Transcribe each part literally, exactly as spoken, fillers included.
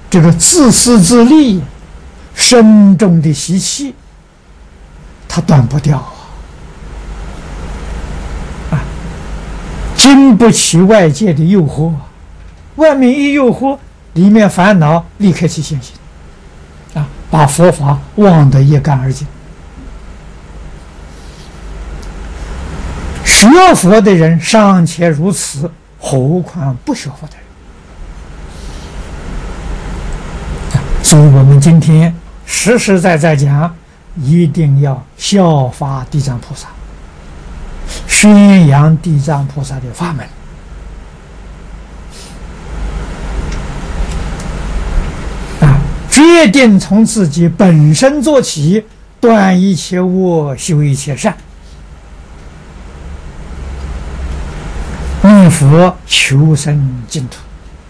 这个自私自利、深重的习气，它断不掉啊！啊，经不起外界的诱惑，外面一诱惑，里面烦恼立刻起现行，啊，把佛法忘得一干二净。学佛的人尚且如此，何况不学佛的人？所以我们今天实实在在讲，一定要效法地藏菩萨，宣扬地藏菩萨的法门。啊，决定从自己本身做起，断一切恶，修一切善。念佛求生净土。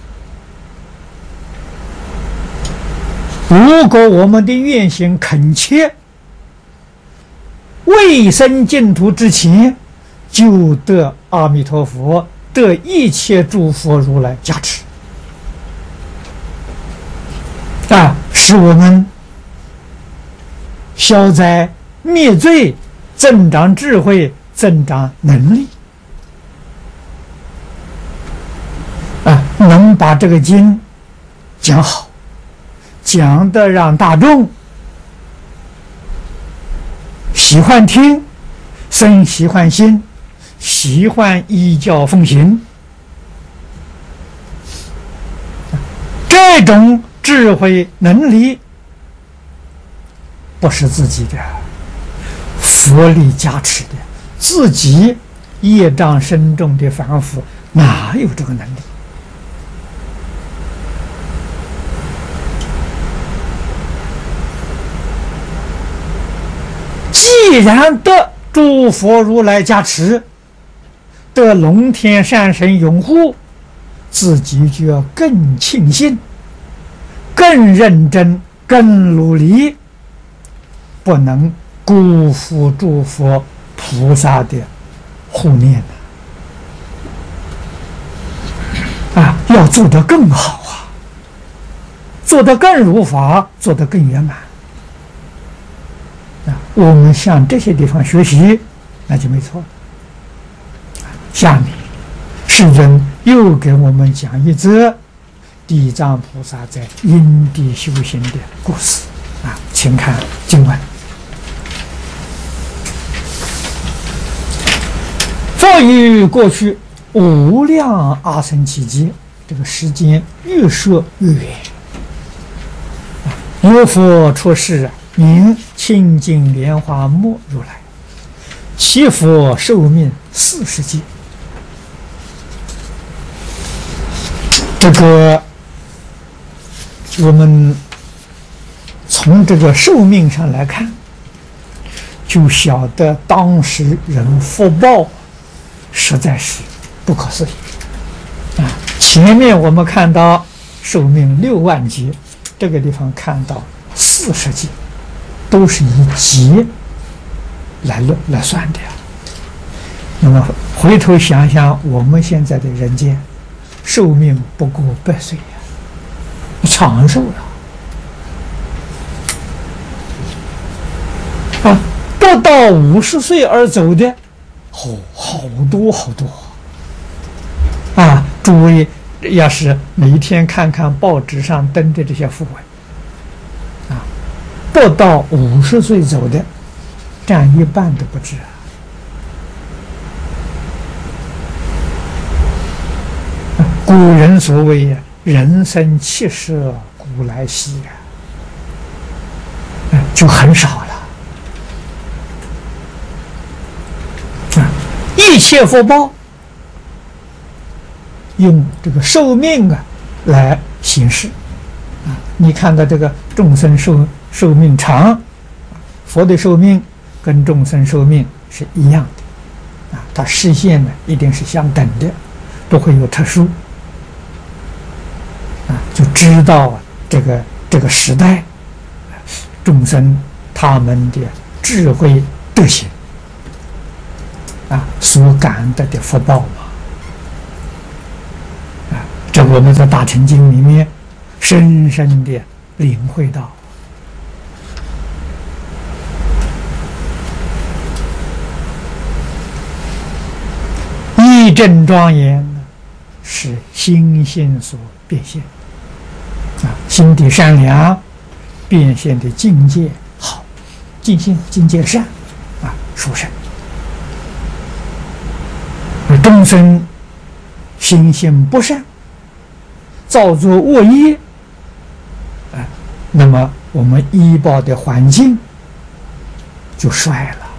如果我们的愿心恳切，未生净土之前，就得阿弥陀佛，得一切诸佛如来加持，啊，使我们消灾灭罪，增长智慧，增长能力。啊，能把这个经讲好，讲的让大众喜欢听，生喜欢心，喜欢依教奉行。这种智慧能力不是自己的，佛力加持的，自己业障深重的凡夫哪有这个能力？既然得诸佛如来加持，得龙天善神拥护，自己就要更庆幸，更认真，更努力，不能辜负诸佛菩萨的护念啊！要做得更好啊，做得更如法，做得更圆满。我们向这些地方学习，那就没错。下面世尊又给我们讲一则地藏菩萨在因地修行的故事啊，请看经文。佛于过去无量阿僧祇劫，这个时间越说越远。有佛出世，名清净莲华目如来，其佛寿命四十劫。这个我们从这个寿命上来看，就晓得当时人福报实在是不可思议啊！前面我们看到寿命六万劫，这个地方看到四十劫，都是以劫来论来算的呀。那么回头想想，我们现在的人间寿命不过百岁呀，长寿了啊！不到五十岁而走的，哦，好多好多啊！诸位要是每一天看看报纸上登的这些讣文啊，不到五十岁走的，占一半都不止啊！古人所谓呀，人生七十古来稀啊，就很少了。啊，一切福报用这个寿命啊来行事啊。你看到这个众生寿寿命长，佛的寿命跟众生寿命是一样的啊，它实现呢一定是相等的，不会有特殊。啊，就知道这个这个时代众生他们的智慧德行啊所感得的福报嘛。啊，这我们在大乘经里面深深的领会到，义正庄严是心性所变现啊，心地善良变现的境界好，境界境界善啊，殊胜。而众生心性不善，造作恶业啊，那么我们依报的环境就衰了。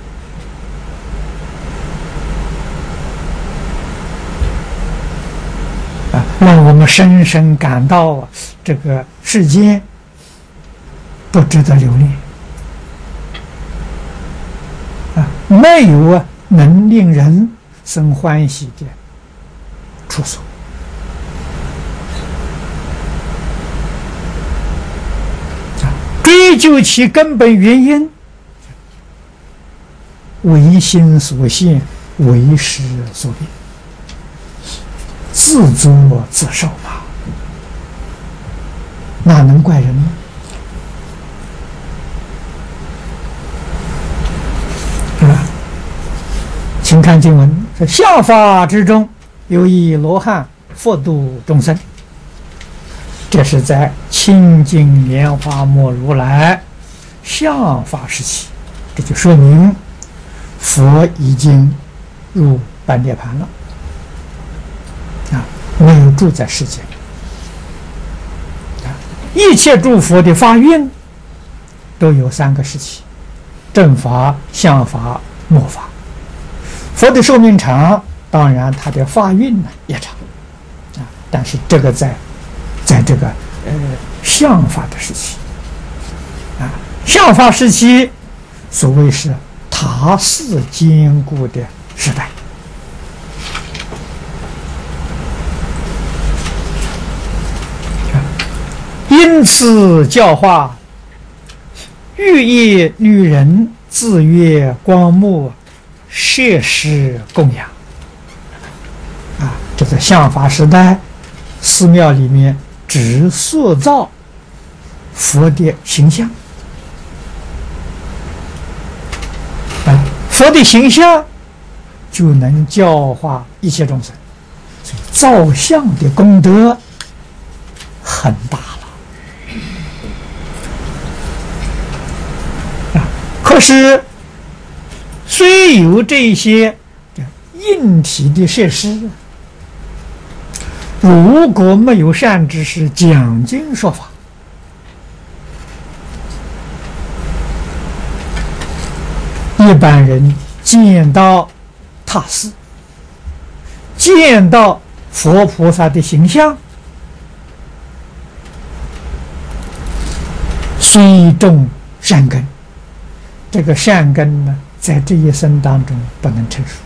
啊，让我们深深感到啊，这个世间不值得留恋啊，没有啊能令人生欢喜的处所啊。追究其根本原因，唯心所现，为识所变。自作自受嘛，哪能怪人呢？啊，请看经文说：“相法之中，有一罗汉，佛度众生。”这是在清净莲花末如来相法时期，这就说明佛已经入半涅盘了。啊，没有住在世间。啊，一切诸佛的发愿都有三个时期：正法、相法、末法。佛的寿命长，当然他的发愿呢也长。啊，但是这个在在这个呃相法的时期，啊，相法时期所谓是塔寺坚固的时代。因此教化，欲以女人自月光目，摄食供养。啊，这个相法时代，寺庙里面只塑造佛的形象。啊，佛的形象就能教化一切众生，所以造像的功德很大。可是，虽有这些硬体的设施，如果没有善知识讲经说法，一般人见到塔寺，见到佛菩萨的形象，虽种善根，这个善根呢，在这一生当中不能成熟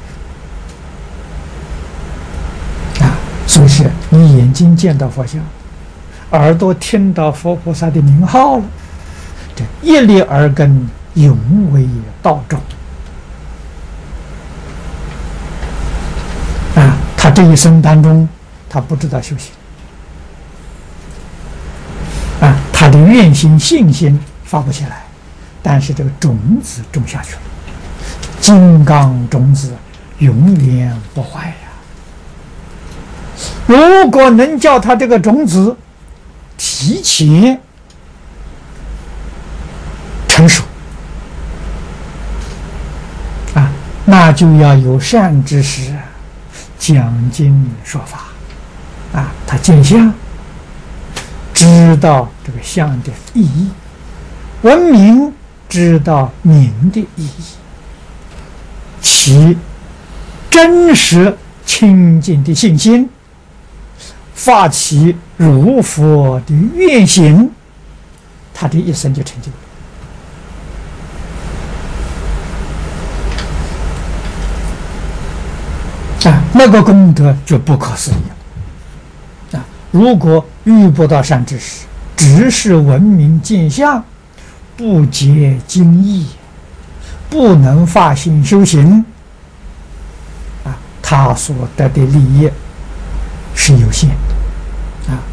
啊。所以是你眼睛见到佛像，耳朵聽到佛菩薩的名號了，這一粒耳根永為道種啊！他這一生當中，他不知道修行啊，他的願心信心發不起來，但是這個種子種下去了，金剛種子永遠不壞呀。如果能叫他這個種子提前成熟啊，那就要有善知識講經說法啊，他見相，知道這個相的意義，聞名知道名的意義，其真實清淨的信心，發起如佛的願行，他的一生就成就啊，那個功德就不可思議了啊！如果遇不到善知識，只是聞名見相，不解經義，不能發心修行啊，他所得的利益是有限的啊，